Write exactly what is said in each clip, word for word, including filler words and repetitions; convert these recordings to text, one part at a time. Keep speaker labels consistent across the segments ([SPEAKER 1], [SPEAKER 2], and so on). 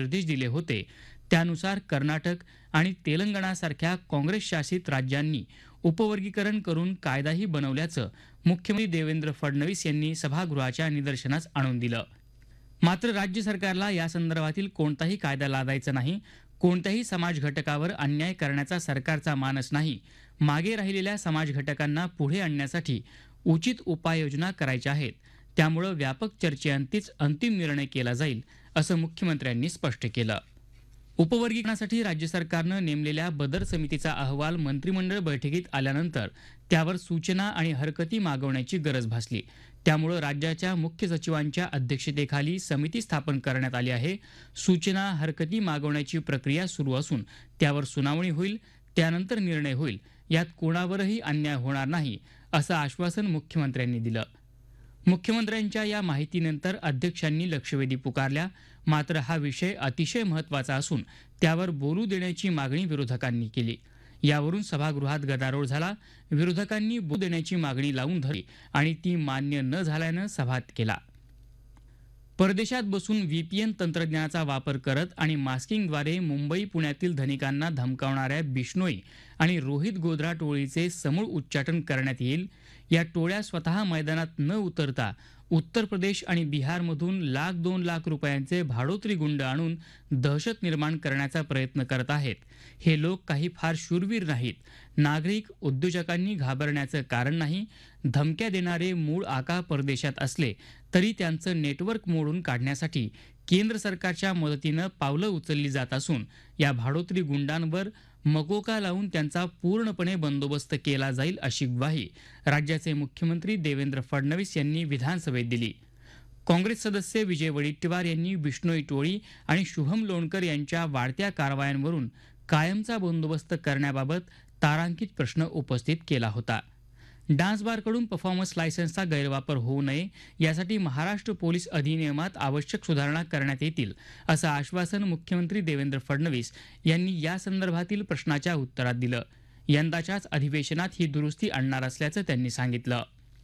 [SPEAKER 1] निर्देश दिले होते त्यानुसार कर्नाटक आणि तेलंगणासारख्या काँग्रेस शासित राज्यांनी उपवर्गीकरण करून कायदाही बनवल्याचं मुख्यमंत्री देवेंद्र फडणवीस यांनी सभागृहाच्या निदर्शनास आणून दिलं. मात्र राज्य सरकारला या संदर्भातील कोणताही कायदा लादायचा नाही, कोणत्याही समाज घटकावर अन्याय करण्याचा सरकारचा मानस नाही, मागे राहिलेल्या समाज घटकांना पुढे आणण्यासाठी उचित उपाययोजना करायच्या आहेत, त्यामुळे व्यापक चर्चेअंतीच अंतिम निर्णय केला जाईल असं मुख्यमंत्र्यांनी स्पष्ट केलं. उपवर्गीकरणासाठी राज्य सरकारनं नेमलेल्या बदर समितीचा अहवाल मंत्रिमंडळ बैठकीत आल्यानंतर त्यावर सूचना आणि हरकती मागवण्याची गरज भासली. त्यामुळे राज्याच्या मुख्य सचिवांच्या अध्यक्षतेखाली समिती स्थापन करण्यात आली आहे. सूचना हरकती मागवण्याची प्रक्रिया सुरू असून त्यावर सुनावणी होईल, त्यानंतर निर्णय होईल. यात कोणावरही अन्याय होणार नाही असं आश्वासन मुख्यमंत्र्यांनी दिलं. मुख्यमंत्र्यांच्या या माहितीनंतर अध्यक्षांनी लक्षवेधी पुकारल्या. मात्र हा विषय अतिशय महत्त्वाचा असून त्यावर बोलू देण्याची मागणी विरोधकांनी केली. यावरून सभागृहात गदारोळ झाला. विरोधकांनी बोलू देण्याची मागणी लावून धरली आणि ती मान्य न झाल्यानं सभात्याग केला. परदेशात बसून व्हीपीएन तंत्रज्ञानाचा वापर करत आणि मास्किंगद्वारे मुंबई पुण्यातील धनिकांना धमकावणाऱ्या बिश्नोई आणि रोहित गोधरा टोळीचे समूळ उच्चाटन करण्यात येईल. या टोळ्या स्वतः मैदानात न उतरता उत्तर प्रदेश आणि बिहारमधून लाख दोन लाख रुपयांचे भाडोत्री गुंड आणून दहशत निर्माण करण्याचा प्रयत्न करत आहेत. हे लोक काही फार शूरवीर नाहीत. नागरिक उद्योजकांनी घाबरण्याचं कारण नाही. धमक्या देणारे मूळ आका परदेशात असले तरी त्यांचं नेटवर्क मोडून काढण्यासाठी केंद्र सरकारच्या मदतीनं पावलं उचलली जात असून या भाडोत्री गुंडांवर मकोका लावून त्यांचा पूर्णपणे बंदोबस्त केला जाईल अशी ग्वाही राज्याचे मुख्यमंत्री देवेंद्र फडणवीस यांनी विधानसभेत दिली. काँग्रेस सदस्य विजय वडेट्टीवार यांनी बिश्नोई टोळी आणि शुभम लोणकर यांच्या वाढत्या कारवायांवरून कायमचा बंदोबस्त करण्याबाबत तारांकित प्रश्न उपस्थित केला होता. डान्स बारकडून परफॉर्मन्स लायसन्सचा गैरवापर होऊ नये यासाठी महाराष्ट्र पोलीस अधिनियमात आवश्यक सुधारणा करण्यात येतील असं आश्वासन मुख्यमंत्री देवेंद्र फडणवीस यांनी या संदर्भातील प्रश्नाच्या उत्तरात दिलं. यंदाच्याच अधिवेशनात ही दुरुस्ती आणणार असल्याचं त्यांनी सांगितलं.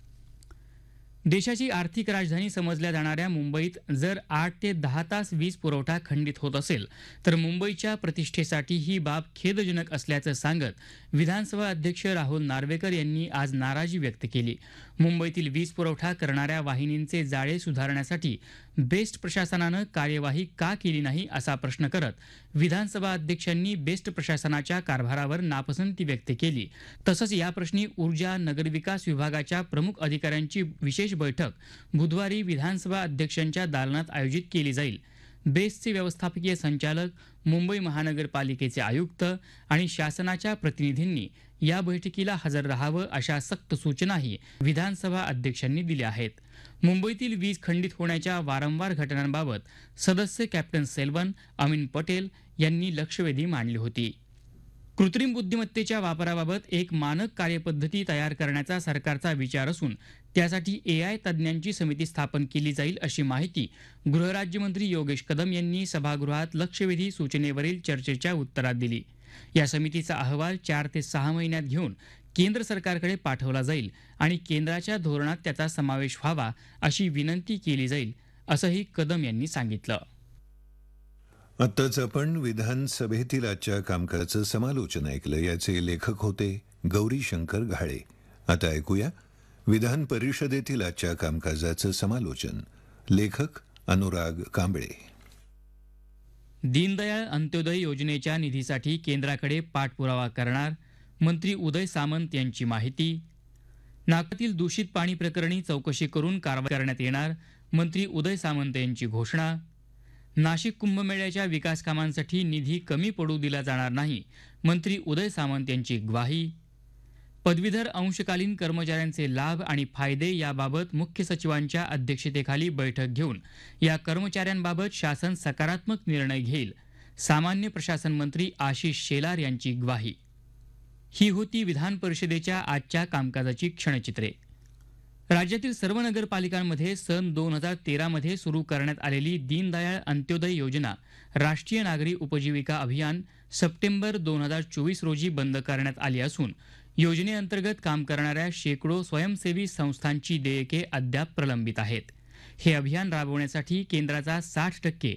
[SPEAKER 1] देशाची आर्थिक राजधानी समजल्या जाणाऱ्या मुंबईत जर आठ ते दहा तास वीज पुरवठा खंडित होत असेल तर मुंबईच्या प्रतिष्ठेसाठी ही बाब खेदजनक असल्याचं सांगत विधानसभा अध्यक्ष राहुल नार्वेकर यांनी आज नाराजी व्यक्त केली. मुंबईतील वीज पुरवठा करणाऱ्या वाहिनींचे जाळे सुधारण्यासाठी बेस्ट प्रशासनानं कार्यवाही का केली नाही असा प्रश्न करत विधानसभा अध्यक्षांनी बेस्ट प्रशासनाच्या कारभारावर नापसंती व्यक्त केली. तसंच या प्रश्नी ऊर्जा नगरविकास विभागाच्या प्रमुख अधिकाऱ्यांची विशेष बैठक बुधवारी विधानसभा अध्यक्षांच्या दालनात आयोजित केली जाईल. बेस्टचे व्यवस्थापकीय संचालक, मुंबई महानगरपालिकेचे आयुक्त आणि शासनाच्या प्रतिनिधींनी या बैठकीला हजर राहावं अशा सक्त सूचनाही विधानसभा अध्यक्षांनी दिल्या आहेत. मुंबईतील वीज खंडित होण्याच्या वारंवार घटनांबाबत सदस्य कॅप्टन सेल्वन, अमीन पटेल यांनी लक्षवेधी मांडली होती. कृत्रिम बुद्धिमत्तेच्या वापराबाबत एक मानक कार्यपद्धती तयार करण्याचा सरकारचा विचार असून त्यासाठी एआय तज्ज्ञांची समिती स्थापन केली जाईल अशी माहिती गृहराज्यमंत्री योगेश कदम यांनी सभागृहात लक्षवेधी सूचनेवरील चर्चेच्या उत्तरात दिली. या समितीचा अहवाल चार ते सहा महिन्यात घेऊन केंद्र सरकारकडे पाठवला जाईल आणि केंद्राच्या धोरणात त्याचा समावेश व्हावा अशी विनंती केली जाईल असंही कदम यांनी सांगितलं.
[SPEAKER 2] आत्ताच आपण विधानसभेतील आजच्या कामकाजाचं समालोचन ऐकलं. याचे लेखक होते गौरी शंकर घाळे. आता ऐकूया विधान परिषदेतील आजच्या कामकाजाचं समालोचन. लेखक अनुराग कांबळे.
[SPEAKER 1] दीनदयाळ अंत्योदय योजनेच्या निधीसाठी केंद्राकडे पाठपुरावा करणार, मंत्री उदय सामंत यांची माहिती. नागपुरातील दूषित पाणी प्रकरणी चौकशी करून कारवाई करण्यात येणार, मंत्री उदय सामंत यांची घोषणा. नाशिक कुंभमेळ्याच्या विकास कामांसाठी निधी कमी पडू दिला जाणार नाही, मंत्री उदय सामंत यांची ग्वाही. पदवीधर अंशकालीन कर्मचाऱ्यांचे लाभ आणि फायदे याबाबत मुख्य सचिवांच्या अध्यक्षतेखाली बैठक घेऊन या कर्मचाऱ्यांबाबत शासन सकारात्मक निर्णय घेईल, सामान्य प्रशासन मंत्री आशिष शेलार यांची ग्वाही. ही होती विधान परिषदेच्या आजच्या कामकाजाची क्षणचित्रे. राज्यातील सर्व नगरपालिकांमध्ये सन दोन हजार तेरा मध्ये सुरू करण्यात आलेली दीनदयाळ अंत्योदय योजना राष्ट्रीय नागरी उपजीविका अभियान सप्टेंबर दोन हजार चोवीस रोजी बंद करण्यात आली असून योजनेअंतर्गत काम करणाऱ्या शेकडो स्वयंसेवी संस्थांची देयके अद्याप प्रलंबित आहेत. हे अभियान राबवण्यासाठी केंद्राचा साठ टक्के